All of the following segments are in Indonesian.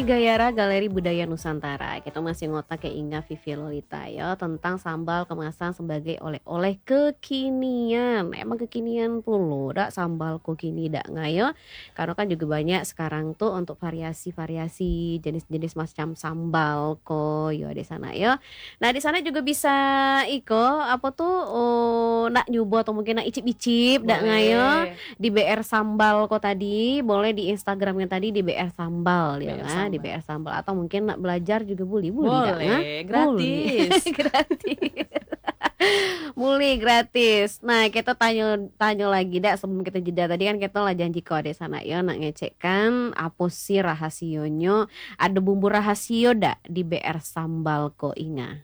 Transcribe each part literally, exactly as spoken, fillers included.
Gayara Galeri Budaya Nusantara. Kita masih ngotak ke Inga Vivi Lolita ya tentang sambal kemasan sebagai oleh-oleh kekinian. Emang kekinian puluh dak sambal kekini dak ngayo. Karena kan juga banyak sekarang tuh untuk variasi-variasi jenis-jenis macam sambal ko yo di sana ya. Nah, di sana juga bisa iko apa tuh oh, nak nyoba atau mungkin nak icip-icip dak ngayo di B R Sambal kok tadi, boleh di Instagramnya tadi di B R Sambal ya kan, di B R Sambal atau mungkin nak belajar juga boleh boleh boleh gratis gratis boleh gratis. Nah kita tanya tanya lagi dak sebelum kita jeda tadi kan kita lah janji kok di sana ya nak ngecekkan apa sih rahasionya, ada bumbu rahasio dak di B R Sambal kok Inga?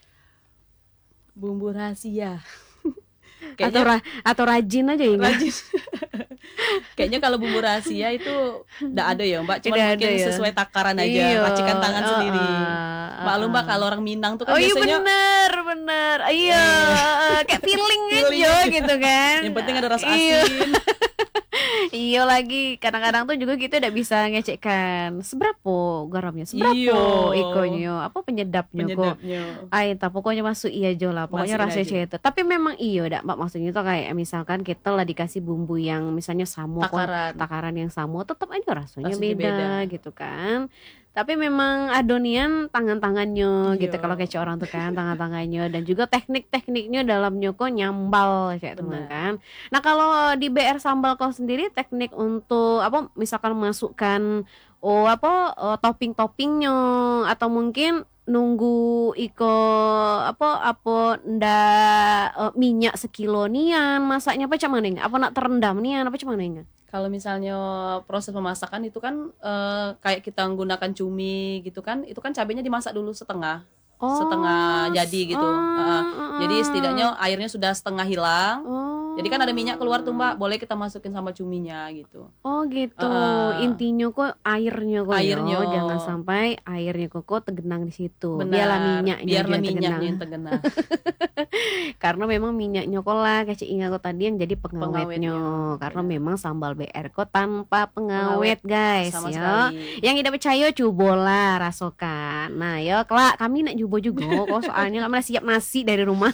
Bumbu rahasia Kayaknya, atau ra, atau rajin aja ya rajin. Kayaknya kalau bumbu rahasia itu enggak ada ya Mbak, cuma mungkin ya? Sesuai takaran aja, iyo, racikan tangan uh, sendiri. Uh, Maklum Mbak kalau orang Minang tuh kan oh, biasanya iya bener bener iya uh, kayak feeling aja gitu kan. Yang penting ada rasa asin. Iya lagi kadang-kadang tuh juga kita udah bisa ngecekkan seberapa garamnya, seberapa iyo. ikonyo, apa penyedapnya, penyedapnya. kok. Ay, tak pokoknya masuk iya aja lah, pokoknya rasa itu. Tapi memang iyo dak Mbak, maksudnya tuh kayak misalkan kita lah dikasih bumbu yang misalnya sama takaran, kok, takaran yang sama, tetap aja rasanya, rasanya beda, beda gitu kan. Tapi memang adonian tangan-tangannya iyo. gitu kalau kayak orang tuh kan tangan-tangannya dan juga teknik-tekniknya dalam nyoko nyambal kayak teman kan. Nah kalau di B R Sambal kau sendiri teknik untuk apa misalkan masukkan oh apa oh, topping-toppingnya atau mungkin nunggu iko apa apa ndak uh, minyak sekilo nian masaknya apa cuman nih apa nak terendam nian apa cuman nih? Kalau misalnya proses pemasakan itu kan uh, kayak kita menggunakan cumi gitu kan, itu kan cabenya dimasak dulu setengah, oh, setengah jadi gitu. Oh, uh, uh, jadi setidaknya airnya sudah setengah hilang. Oh. Jadi kan ada minyak keluar tuh Mbak, boleh kita masukin sama cuminya gitu. Oh gitu. Uh, Intinya kok airnya kok airnya yo, jangan sampai airnya kok kok tergenang di situ. Benar. Biarlah minyaknya Biarlah minyaknya yang tergenang. Karena memang minyaknya kok lah kayak Inga kok tadi yang jadi pengawetnya. pengawetnya. Karena benar. Memang sambal B R kok tanpa pengawet, pengawet guys sama ya. Sekali. Yang tidak percaya cobalah rasokan. Nah, ya kelak kami nak coba juga kok soalnya kami siap nasi dari rumah.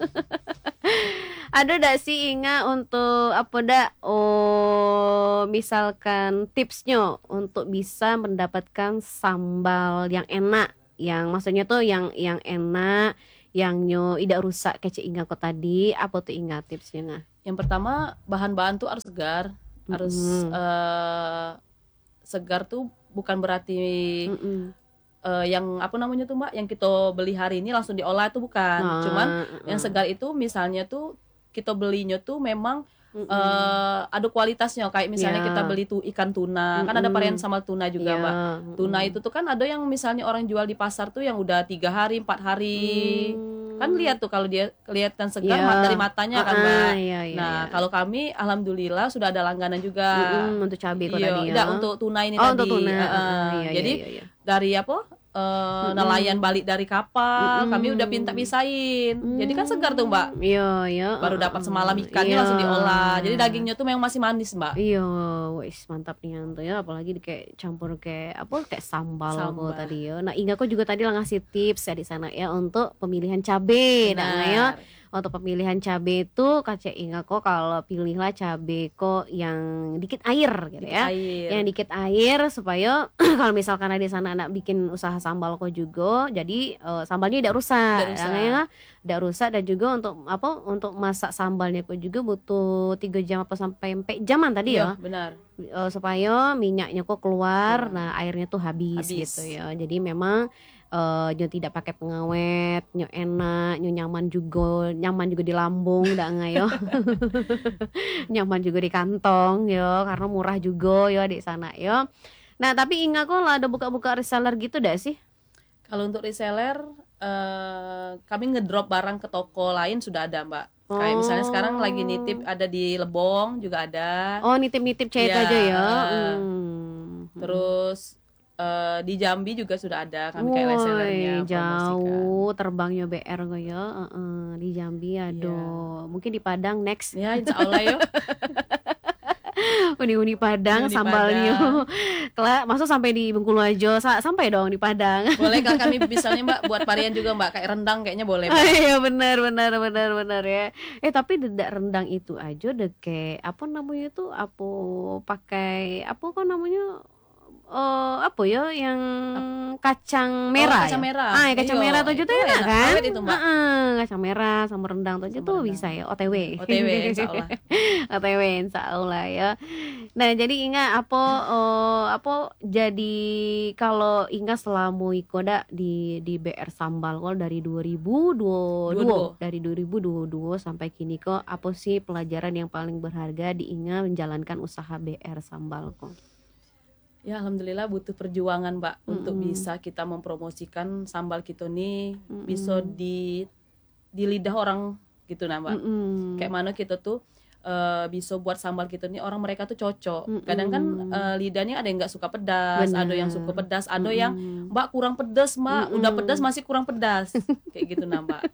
Ada dak sih Inga untuk apa dak oh misalkan tipsnya untuk bisa mendapatkan sambal yang enak, yang maksudnya tuh yang yang enak, yang nyo tidak rusak kayak Inga kok tadi, apa tuh Inga tipsnya Inga? Yang pertama bahan-bahan tuh harus segar, mm-hmm. harus uh, segar tuh bukan berarti mm-hmm. uh, yang apa namanya tuh Mbak, yang kita beli hari ini langsung diolah itu bukan, ah, cuman uh. yang segar itu misalnya tuh kita belinya tuh memang mm-hmm. uh, ada kualitasnya, kayak misalnya yeah. kita beli tuh ikan tuna, mm-hmm. kan ada varian sama tuna juga yeah. Mbak. Tuna mm-hmm. itu tuh kan ada yang misalnya orang jual di pasar tuh yang udah tiga hari, empat hari, mm. kan lihat tuh kalau dia kelihatan segar yeah. dari matanya uh-uh, kan Mbak. Yeah, yeah, nah yeah. kalau kami alhamdulillah sudah ada langganan juga mm-hmm. untuk cabai kok tadi ya. Enggak, untuk tuna ini oh, tadi. Untuk tuna. Uh, uh, iya, jadi iya, iya. dari apa? Uh, mm-hmm. nelayan balik dari kapal, mm-hmm. kami udah pinta pisahin, mm-hmm. jadi kan segar tuh Mbak. Iya, iya. Baru dapat semalam ikannya iya. langsung diolah, jadi dagingnya tuh memang masih manis Mbak. Iya, wis mantap nih tuh ya, apalagi kayak campur kayak apa kayak sambal, sambal. Kok tadi ya. Nah Inga kok juga tadi lah ngasih tips ya di sana ya untuk pemilihan cabai, nah ya. Untuk pemilihan cabai itu Kak Inga kok kalau pilihlah cabai kok yang dikit air gitu dikit ya. Air. Yang dikit air supaya kalau misalkan ada di sana anak bikin usaha sambal kok juga jadi uh, sambalnya tidak rusak. Tidak rusak. Ya, tidak rusak dan juga untuk apa untuk masak sambalnya kok juga butuh tiga jam apa sampai empat jaman tadi iya, ya. Benar. Uh, supaya minyaknya kok keluar, hmm. nah airnya tuh habis, habis gitu ya. Jadi memang Uh, nyo tidak pakai pengawet, nyo enak, nyo nyaman juga, nyaman juga di lambung, ndak ngayo, nyaman juga di kantong, yo, karena murah juga, yo di sana, yo. Nah tapi Inga kok lah ada buka-buka reseller gitu dak sih? Kalau untuk reseller, uh, kami ngedrop barang ke toko lain sudah ada Mbak. Oh. Kayak misalnya sekarang lagi nitip ada di Lebong juga ada. Oh nitip-nitip chat ya, aja ya. Hmm. Terus Uh, di Jambi juga sudah ada kami kayak resellernya. Jauh terbangnya B R kok ya, uh, uh, di Jambi aduh, yeah. Mungkin di Padang next. Ya insya Allah yuk. Uni-uni Padang Uni sambalnya. Padang. Kelak masuk sampai di Bengkulu aja, sa- sampai dong di Padang. Boleh kalau kami misalnya Mbak buat varian juga Mbak, kayak rendang kayaknya boleh Oh Mbak. iya benar benar benar benar ya. Eh tapi dedak rendang itu aja deke apa namanya tuh apa pakai apa kok namanya eh apa ya yang kacang Oh, merah kacang ya. merah. Ah, ya, kacang Iya, merah tuh aja itu tuh enak enak. kan? Awet itu Mbak. Heeh, kacang merah sama rendang tuh aja Sama tuh rendang. bisa ya O T W. O T W insya Allah. O T W insya Allah ya. Nah jadi ingat apa eh, apa jadi kalau ingat selama ikoda di di B R Sambal kok dari dua ribu dua puluh dua Dua-dua. dari dua ribu dua puluh dua sampai kini kok apa sih pelajaran yang paling berharga diingat menjalankan usaha B R Sambal kok? Ya alhamdulillah butuh perjuangan Mbak untuk Mm-mm. bisa kita mempromosikan sambal kita nih Mm-mm. bisa di di lidah orang gitu nah Mbak. Mm-mm. Kayak mana kita tuh eh, bisa buat sambal kita nih orang mereka tuh cocok. Mm-mm. Kadang kan eh, lidahnya ada yang nggak suka pedas, Benar. ada yang suka pedas, ada yang Mm-mm. Mbak kurang pedas Mbak, udah Mm-mm. pedas masih kurang pedas. Kayak gitu nah Mbak.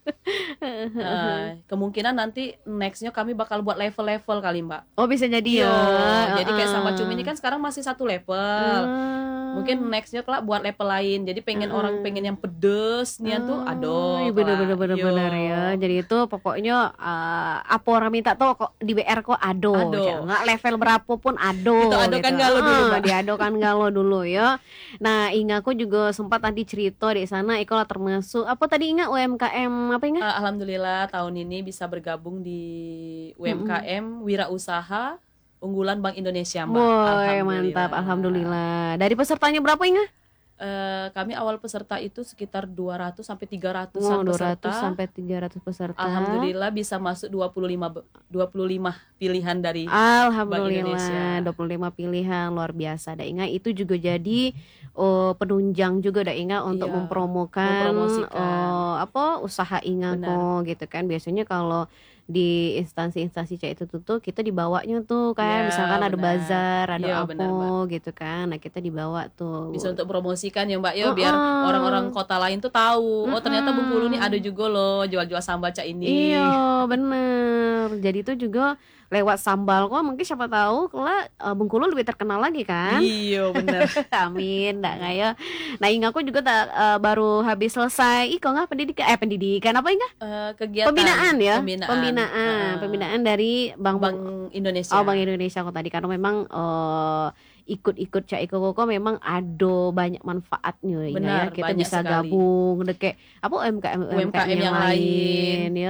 Eh, kemungkinan nanti nextnya kami bakal buat level-level kali Mbak. Oh bisa jadi Iya, ya. jadi kayak sambal cumi Uh-uh. ini kan sekarang masih satu level. Ah. Mungkin nextnya kelak buat level lain. Jadi pengen Uh-uh. orang pengen yang pedes nian tuh, Ah, aduh. iya bener bener kelak. bener Yo. bener ya. Jadi itu pokoknya eh, apa orang minta tuh kok di B R kok ado, Ado. ya. Nggak level berapa pun ado. Itu adokan galo dulu, Ah, Mbak. diadokan galo dulu ya. Nah, Inga aku juga sempat tadi cerita di sana, Iko lah termasuk apa tadi Inga U M K M apa Inga? Eh, Alhamdulillah tahun ini bisa bergabung di U M K M Wirausaha Unggulan Bank Indonesia Mbak. Woi mantap, alhamdulillah. Dari pesertanya berapa Inga? Eh, kami awal peserta itu sekitar dua ratus sampai tiga Wow, ratusan dua peserta. ratus sampai tiga ratus peserta. Alhamdulillah bisa masuk dua puluh lima be- dua puluh lima pilihan dari Alhamdulillah Indonesia. dua puluh lima pilihan luar biasa. Dah ingat itu juga jadi oh, penunjang juga dah ingat untuk Iya, mempromokan mempromosikan. oh, apa usaha ingat Benar. kok gitu kan. Biasanya kalau di instansi-instansi cak itu tuh, tuh kita dibawanya tuh kan Iya, misalkan ada benar. bazar, ada Iya, apa benar, Mbak. gitu kan. Nah, kita dibawa tuh. Bisa untuk promosikan ya Mbak ya, biar Uh-uh. orang-orang kota lain tuh tahu, oh ternyata Mm-mm. Bengkulu nih ada juga loh jual-jual sambal cak ini. Iya bener. Jadi itu juga lewat sambal kok mungkin siapa tahu kelak eh, Bengkulu lebih terkenal lagi kan. Iya bener. Amin, nggak ngaya. Nah, Inga aku juga tak eh, baru habis selesai. Iko nggak pendidikan? Eh pendidikan apa Inga? Eh, kegiatan Pembinaan ya. pembinaan, Pembinaan, Eh, Pembinaan dari Bank Bank Indonesia. Oh Bank Indonesia kok tadi karena memang eh, ikut-ikut Cak Iko kok memang ada banyak manfaatnya Inga Benar, ya. Kita banyak bisa sekali. gabung deke apa U M K M U M K M yang lain. ya.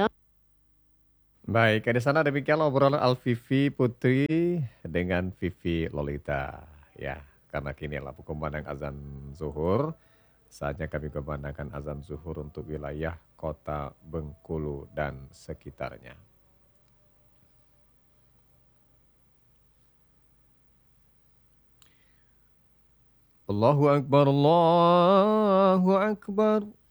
Baik, di sana demikian obrolan Alfifi Putri dengan Vivi Lolita. Ya, karena kini adalah kumandang azan zuhur. Saatnya kami kumandangkan azan zuhur untuk wilayah kota Bengkulu dan sekitarnya. Allahu Akbar, Allahu Akbar.